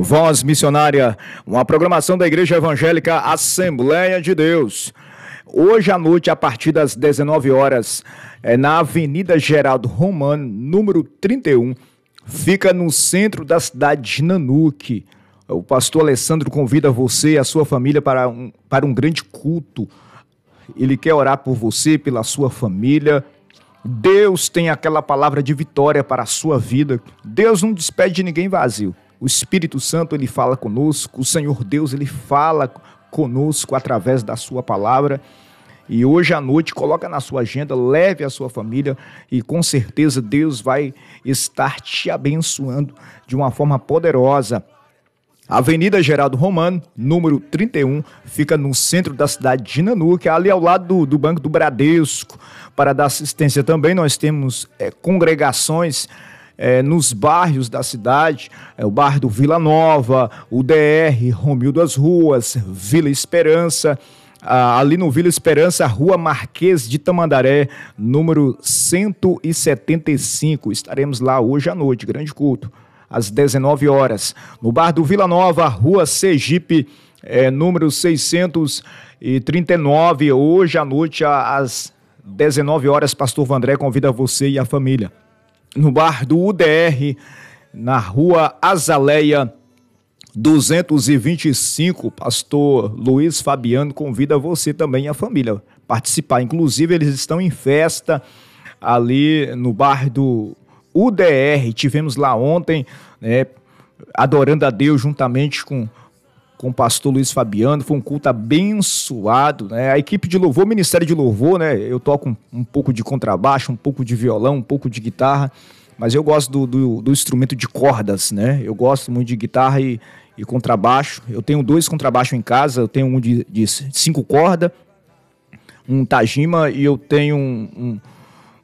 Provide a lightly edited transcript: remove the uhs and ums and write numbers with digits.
Voz Missionária, uma programação da Igreja Evangélica Assembleia de Deus. Hoje à noite, a partir das 19 horas, na Avenida Geraldo Romano, número 31, fica no centro da cidade de Nanuque. O pastor Alessandro convida você e a sua família para um grande culto. Ele quer orar por você, pela sua família. Deus tem aquela palavra de vitória para a sua vida. Deus não despede de ninguém vazio. O Espírito Santo, ele fala conosco. O Senhor Deus, ele fala conosco através da sua palavra. E hoje à noite, coloca na sua agenda, leve a sua família e com certeza Deus vai estar te abençoando de uma forma poderosa. Avenida Geraldo Romano, número 31, fica no centro da cidade de Nanuque, ali ao lado do Banco do Bradesco. Para dar assistência também, nós temos congregações nos bairros da cidade, o bairro do Vila Nova, o DR, Romildo das Ruas, Vila Esperança, ali no Vila Esperança, a Rua Marquês de Tamandaré, número 175. Estaremos lá hoje à noite, grande culto, às 19 horas. No bar do Vila Nova, Rua Sergipe, número 639, hoje à noite, às 19 horas, Pastor Vandré convida você e a família. No bar do UDR, na Rua Azaleia 225, Pastor Luiz Fabiano convida você também e a família a participar. Inclusive, eles estão em festa ali no bar do UDR. Tivemos lá ontem, adorando a Deus juntamente com o pastor Luiz Fabiano. Foi um culto abençoado, né? A equipe de louvor, Ministério de Louvor, né? Eu toco um pouco de contrabaixo, um pouco de violão, um pouco de guitarra, mas eu gosto do instrumento de cordas, né? Eu gosto muito de guitarra e contrabaixo. Eu tenho 2 contrabaixos em casa, eu tenho um de 5 cordas, um Tajima, e eu tenho